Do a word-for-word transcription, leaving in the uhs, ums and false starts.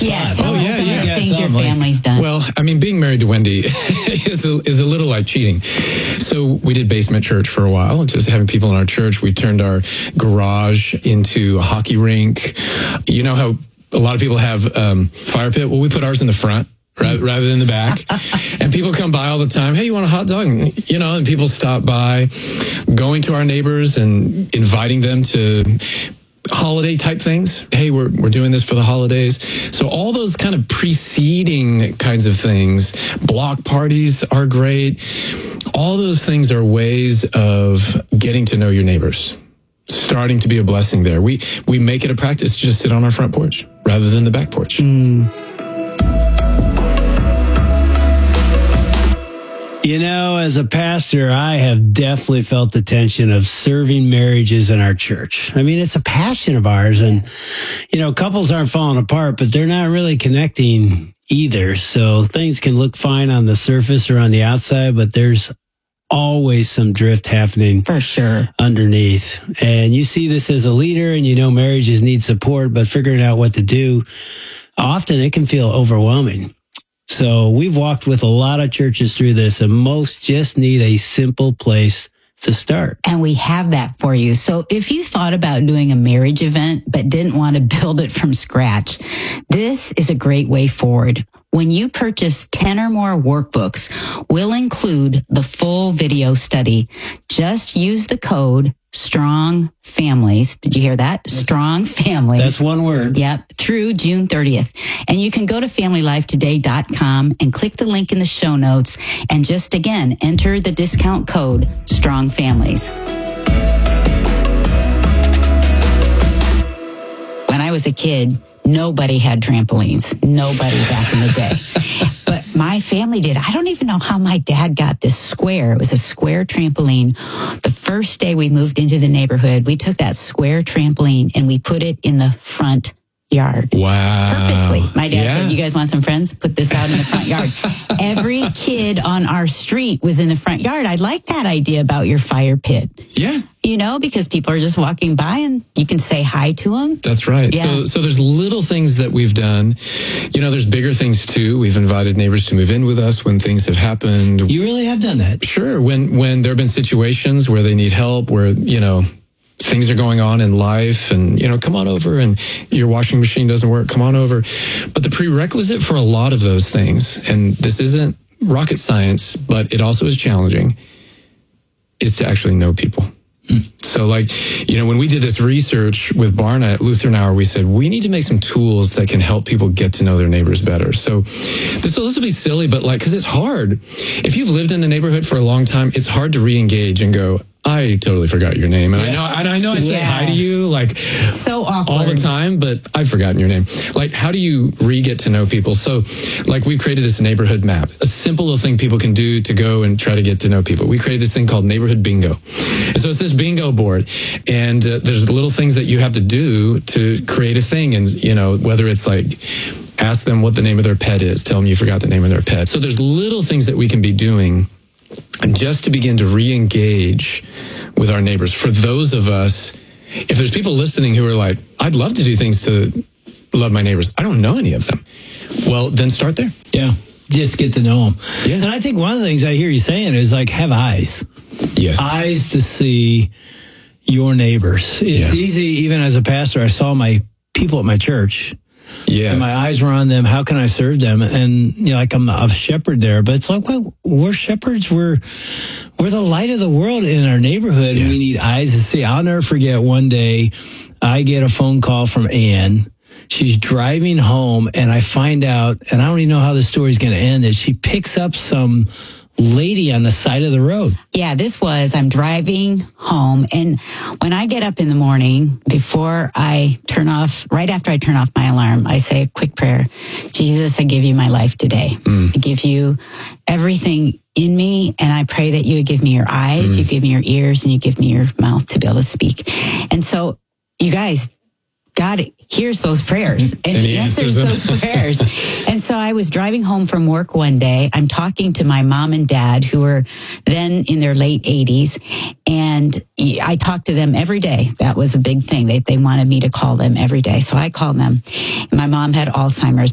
Yeah, fun. tell Oh, us yeah, some yeah. of the Yeah, things your something like- family's done. Well, I mean, being married to Wendy is a, is a little like cheating. So we did basement church for a while, just having people in our church. We turned our garage into a hockey rink. You know how a lot of people have um, fire pit? Well, we put ours in the front rather, rather than the back. And people come by all the time. Hey, you want a hot dog? And, you know, and people stop by, going to our neighbors and inviting them to holiday type things. Hey, we're we're doing this for the holidays. So all those kind of preceding kinds of things, block parties are great. All those things are ways of getting to know your neighbors, starting to be a blessing there. We we make it a practice to just sit on our front porch rather than the back porch. Mm. You know, as a pastor, I have definitely felt the tension of serving marriages in our church. I mean, it's a passion of ours. And, you know, couples aren't falling apart, but they're not really connecting either. So things can look fine on the surface or on the outside, but there's always some drift happening For sure. underneath. And you see this as a leader and you know marriages need support, but figuring out what to do, often it can feel overwhelming. So we've walked with a lot of churches through this, and most just need a simple place to start. And we have that for you. So if you thought about doing a marriage event but didn't want to build it from scratch, this is a great way forward. When you purchase ten or more workbooks, we'll include the full video study. Just use the code Strong Families. Did you hear that? Strong Families. That's one word. Yep, through June thirtieth. And you can go to family life today dot com and click the link in the show notes and just again, enter the discount code Strong Families. When I was a kid, nobody had trampolines. Nobody back in the day. But my family did. I don't even know how my dad got this square. It was a square trampoline. The first day we moved into the neighborhood, we took that square trampoline and we put it in the front yard. Wow. Purposely. My dad Yeah. said, you guys want some friends? Put this out in the front yard. Every kid on our street was in the front yard. I like that idea about your fire pit. Yeah. You know, because people are just walking by and you can say hi to them. That's right. Yeah. So, so there's little things that we've done. You know, there's bigger things too. We've invited neighbors to move in with us when things have happened. You really have done that. Sure. When, when there have been situations where they need help, where, you know, things are going on in life and, you know, come on over and your washing machine doesn't work, come on over. But the prerequisite for a lot of those things, and this isn't rocket science, but it also is challenging, is to actually know people. So like, you know, when we did this research with Barna at Lutheran Hour, we said, we need to make some tools that can help people get to know their neighbors better. So this will, this will be silly, but like, cause it's hard. If you've lived in a neighborhood for a long time, it's hard to re-engage and go, I totally forgot your name. And I know, and I know I say Yes. hi to you like So awkward. all the time, but I've forgotten your name. Like, how do you re-get to know people? So like we created this neighborhood map, a simple little thing people can do to go and try to get to know people. We created this thing called Neighborhood Bingo. And so it's this bingo board, and uh, there's little things that you have to do to create a thing. And, you know, whether it's like, ask them what the name of their pet is, tell them you forgot the name of their pet. So there's little things that we can be doing just to begin to re-engage with our neighbors. For those of us, if there's people listening who are like, I'd love to do things to love my neighbors, I don't know any of them. Well, then start there. Yeah. Just get to know them. Yeah. And I think one of the things I hear you saying is like, have eyes. Yes. Eyes to see your neighbors. It's Yeah. easy, even as a pastor, I saw my people at my church. Yes. And my eyes were on them. How can I serve them? And you know, like I'm a shepherd there, but it's like, well, we're shepherds. We're we're the light of the world in our neighborhood. Yeah. And we need eyes to see. I'll never forget one day I get a phone call from Ann. She's driving home, and I find out, and I don't even know how the story's going to end, is she picks up some lady on the side of the road. Yeah, this was, I'm driving home, and when I get up in the morning, before I turn off, right after I turn off my alarm, I say a quick prayer. Jesus, I give you my life today. Mm. I give you everything in me, and I pray that you would give me your eyes, mm. you give me your ears, and you give me your mouth to be able to speak. And so, you guys, God hears those prayers and, and he, he answers, answers those prayers. And so I was driving home from work one day. I'm talking to my mom and dad, who were then in their late eighties. And I talked to them every day. That was a big thing. They, they wanted me to call them every day. So I called them. My mom had Alzheimer's.